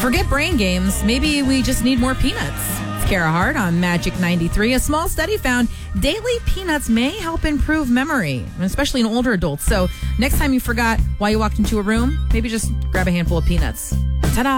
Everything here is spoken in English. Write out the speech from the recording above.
Forget brain games. Maybe we just need more peanuts. It's Kara Hart on Magic 93. A small study found daily peanuts may help improve memory, especially in older adults. So next time you forgot why you walked into a room, maybe just grab a handful of peanuts.